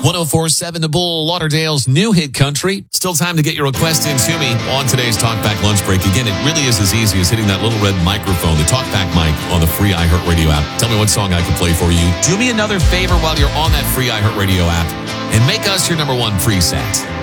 104.7 The Bull, Lauderdale's new hit country. Still time to get your request in to me on today's Talkback Lunch Break. Again, it really is as easy as hitting that little red microphone, the Talkback mic on the free iHeartRadio app. Tell me what song I can play for you. Do me another favor while you're on that free iHeartRadio app and make us your number one preset.